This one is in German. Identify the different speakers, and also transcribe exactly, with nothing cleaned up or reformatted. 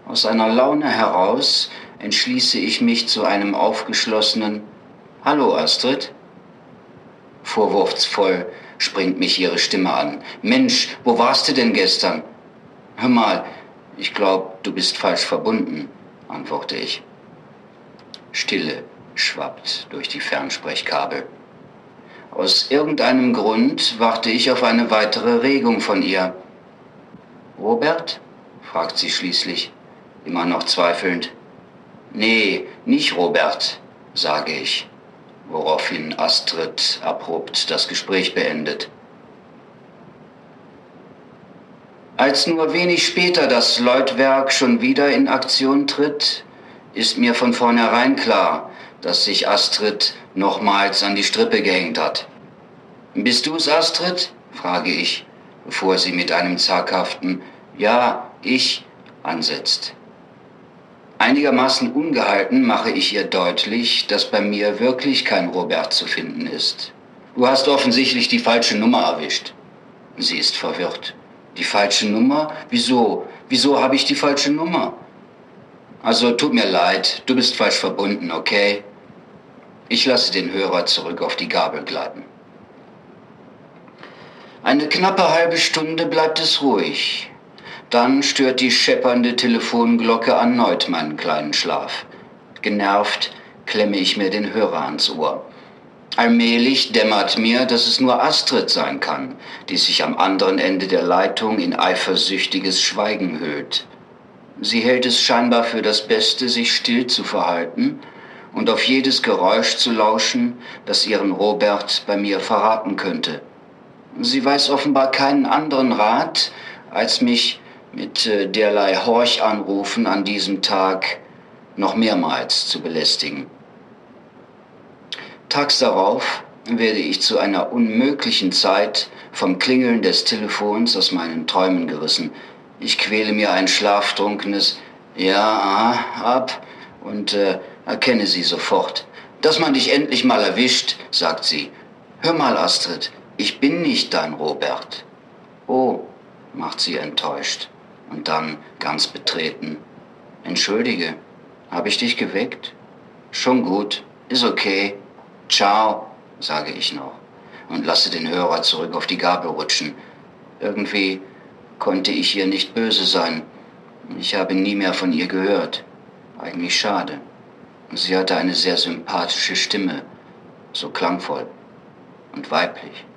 Speaker 1: Aus einer Laune heraus entschließe ich mich zu einem aufgeschlossenen »Hallo, Astrid?« Vorwurfsvoll springt mich ihre Stimme an. »Mensch, wo warst du denn gestern?« »Hör mal, ich glaub, du bist falsch verbunden«, antworte ich. Stille schwappt durch die Fernsprechkabel. Aus irgendeinem Grund warte ich auf eine weitere Regung von ihr. »Robert?« fragt sie schließlich, immer noch zweifelnd. »Nee, nicht Robert«, sage ich, woraufhin Astrid abrupt das Gespräch beendet. Als nur wenig später das Läutwerk schon wieder in Aktion tritt, ist mir von vornherein klar, dass sich Astrid nochmals an die Strippe gehängt hat. »Bist du's, Astrid?« frage ich, bevor sie mit einem zaghaften »Ja, ich« ansetzt. Einigermaßen ungehalten mache ich ihr deutlich, dass bei mir wirklich kein Robert zu finden ist. »Du hast offensichtlich die falsche Nummer erwischt.« Sie ist verwirrt. »Die falsche Nummer? Wieso? Wieso habe ich die falsche Nummer?« »Also, tut mir leid, du bist falsch verbunden, okay?« Ich lasse den Hörer zurück auf die Gabel gleiten. Eine knappe halbe Stunde bleibt es ruhig. Dann stört die scheppernde Telefonglocke erneut meinen kleinen Schlaf. Genervt klemme ich mir den Hörer ans Ohr. Allmählich dämmert mir, dass es nur Astrid sein kann, die sich am anderen Ende der Leitung in eifersüchtiges Schweigen hüllt. Sie hält es scheinbar für das Beste, sich still zu verhalten und auf jedes Geräusch zu lauschen, das ihren Robert bei mir verraten könnte. Sie weiß offenbar keinen anderen Rat, als mich mit äh, derlei Horchanrufen an diesem Tag noch mehrmals zu belästigen. Tags darauf werde ich zu einer unmöglichen Zeit vom Klingeln des Telefons aus meinen Träumen gerissen. Ich quäle mir ein schlaftrunkenes »Ja, aha« ab und äh, erkenne sie sofort. »Dass man dich endlich mal erwischt«, sagt sie. »Hör mal, Astrid, ich bin nicht dein Robert.« »Oh«, macht sie enttäuscht und dann ganz betreten. »Entschuldige, habe ich dich geweckt?« »Schon gut, ist okay. Ciao«, sage ich noch und lasse den Hörer zurück auf die Gabel rutschen. Irgendwie konnte ich ihr nicht böse sein. Ich habe nie mehr von ihr gehört. Eigentlich schade. Sie hatte eine sehr sympathische Stimme, so klangvoll und weiblich.